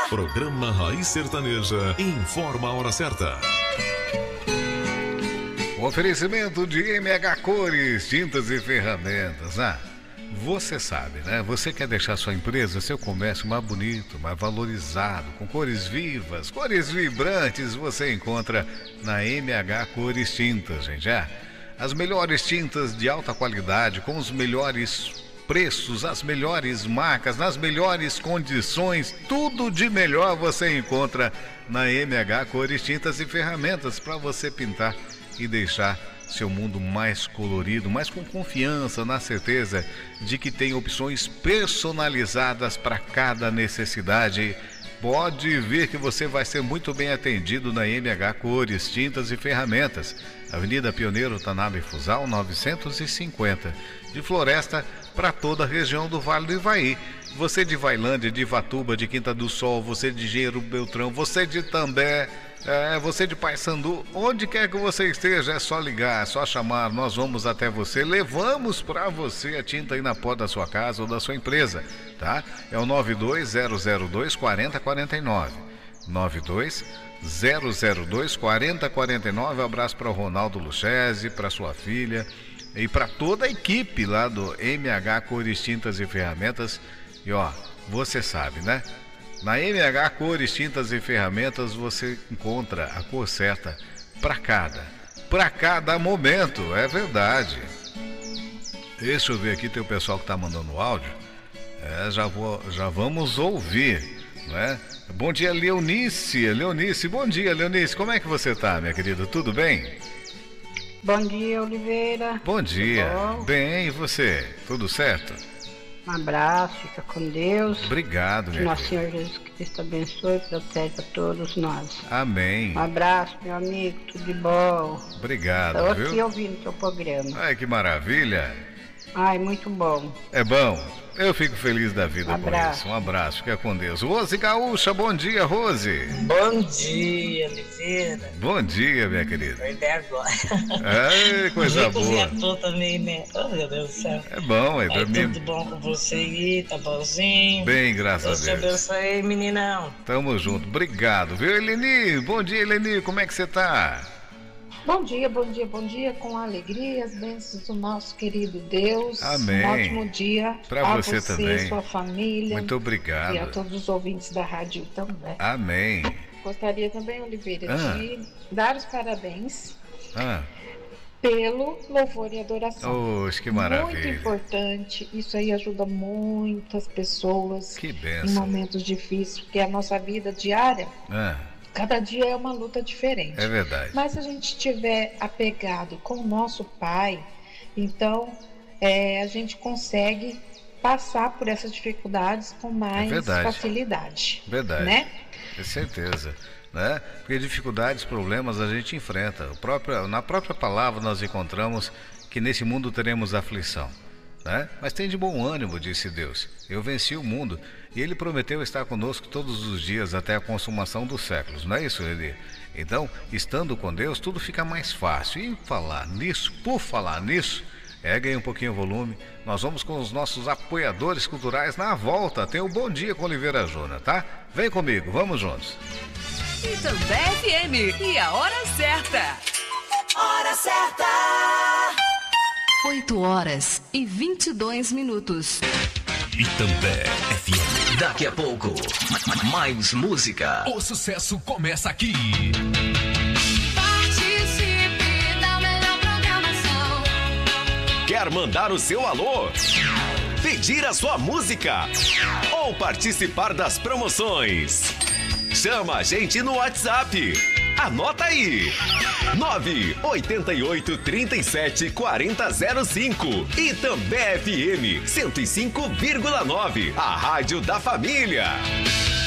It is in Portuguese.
Programa Raiz Sertaneja informa a hora certa. O oferecimento de MH Cores, tintas e ferramentas. Você sabe, né? Você quer deixar sua empresa, seu comércio mais bonito, mais valorizado, com cores vivas, cores vibrantes, você encontra na MH Cores Tintas, gente. As melhores tintas de alta qualidade, com os melhores preços, as melhores marcas, nas melhores condições, tudo de melhor você encontra na MH Cores Tintas e Ferramentas para você pintar e deixar seu mundo mais colorido, mas com confiança, na certeza de que tem opções personalizadas para cada necessidade. Pode ver que você vai ser muito bem atendido na MH Cores, Tintas e Ferramentas. Avenida Pioneiro Tanabe Fusal, 950, de Floresta para toda a região do Vale do Ivaí. Você de Vailândia, de Ivatuba, de Quinta do Sol, você de Engenheiro Beltrão, você de També, você de Paissandu, onde quer que você esteja, é só ligar, é só chamar, nós vamos até você, levamos para você a tinta aí na porta da sua casa ou da sua empresa, tá? É o 92002-4049, 92002-4049, abraço para o Ronaldo Luchese, para sua filha e para toda a equipe lá do MH Cores Tintas e Ferramentas. E você sabe, né? Na MH Cores, Tintas e Ferramentas você encontra a cor certa para cada momento, é verdade. Deixa eu ver aqui, tem o pessoal que está mandando áudio. Já vamos ouvir, né? Bom dia, Leonice, bom dia, Leonice, como é que você tá, minha querida? Tudo bem? Bom dia, Oliveira. Bom dia, bem, e você? Tudo certo? Um abraço, fica com Deus. Obrigado, que nosso Senhor Jesus Cristo abençoe e proteja todos nós. Amém. Um abraço, meu amigo, tudo de bom. Obrigado, Estou viu? aqui ouvindo o seu programa. Ai, que maravilha. Ai, muito bom. É bom. Eu fico feliz da vida com abraço. isso. Um abraço, fica com Deus. Rose Gaúcha, bom dia, Rose. Bom dia, Oliveira. Bom dia, minha querida. Acordei agora. É, coisa boa. Tô também, né? Oh, meu Deus do céu. É bom, dormir. Tudo bom com você aí? Tá bonzinho? Bem, graças a Deus. Deus te abençoe, meninão. Tamo junto, obrigado, viu, Eleni? Bom dia, Eleni, como é que você tá? Bom dia, com alegria, as bênçãos do nosso querido Deus. Amém. Um ótimo dia para você também. Sua família. Muito obrigado. E a todos os ouvintes da rádio também. Amém. Gostaria também, Oliveira, de dar os parabéns pelo louvor e adoração. Oxe, que maravilha. Muito importante, isso aí ajuda muitas pessoas que em bênção. momentos difíceis, porque a nossa vida diária... Cada dia é uma luta diferente. É verdade. Mas se a gente estiver apegado com o nosso Pai, então a gente consegue passar por essas dificuldades com mais facilidade. Verdade. Né? Com certeza. Né? Porque dificuldades, problemas a gente enfrenta. Na própria palavra nós encontramos que nesse mundo teremos aflição. Né? Mas tem de bom ânimo, disse Deus. Eu venci o mundo e Ele prometeu estar conosco todos os dias até a consumação dos séculos, não é isso, Eli? Então, estando com Deus, tudo fica mais fácil. E por falar nisso, ganha um pouquinho o volume. Nós vamos com os nossos apoiadores culturais na volta. Tem o Bom Dia com Oliveira Júnior, tá? Vem comigo, vamos juntos. E também FM, e a hora certa. Hora certa. 8h22. Itambé FM. Daqui a pouco, mais música. O sucesso começa aqui. Participe da melhor programação. Quer mandar o seu alô? Pedir a sua música? Ou participar das promoções? Chama a gente no WhatsApp. Anota aí. 988374005. Itambé FM 105,9. A rádio da família.